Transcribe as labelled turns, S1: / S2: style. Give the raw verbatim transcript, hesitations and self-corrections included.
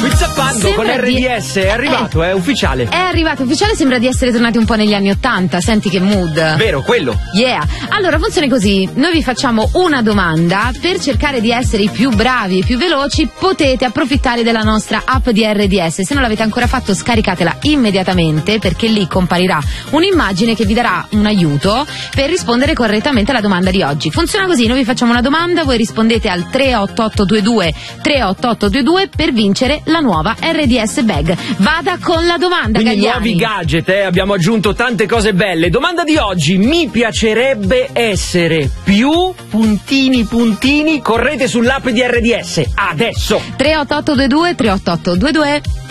S1: Quizzapando con R D S, è arrivato, è ufficiale.
S2: È arrivato, ufficiale, sembra di essere tornati un po' negli anni Ottanta, senti che mood.
S1: Vero, quello.
S2: Yeah. Allora, funziona così, noi vi facciamo una domanda, per cercare di essere i più bravi e più veloci potete approfittare della nostra app di R D S, se non l'avete ancora fatto scaricatela immediatamente, perché lì comparirà un'immagine che vi darà un aiuto per rispondere correttamente alla domanda di oggi. Funziona così, noi vi facciamo una domanda, voi rispondete al tre otto otto due due tre otto otto due due per vincere la nuova R D S Bag. Vada con la domanda,
S1: quindi
S2: Gagliani.
S1: Nuovi gadget, eh? Abbiamo aggiunto tante cose belle. Domanda di oggi: mi piacerebbe essere più puntini puntini. Correte sull'app di R D S adesso.
S2: tre otto otto due due tre otto otto due due